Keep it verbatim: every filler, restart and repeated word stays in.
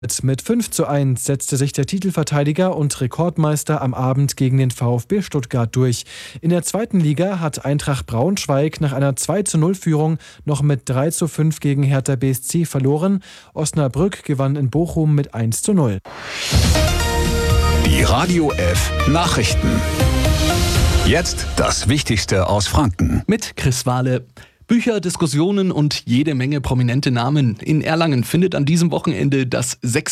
Mit fünf zu eins setzte sich der Titelverteidiger und Rekordmeister am Abend gegen den VfB Stuttgart durch. In der zweiten Liga hat Eintracht Braunschweig nach einer zwei zu null Führung noch mit drei zu fünf gegen Hertha B S C verloren. Osnabrück gewann in Bochum mit eins zu null. Die Radio F Nachrichten. Jetzt das Wichtigste aus Franken. Mit Chris Wahle. Bücher, Diskussionen und jede Menge prominente Namen. In Erlangen findet an diesem Wochenende das sechs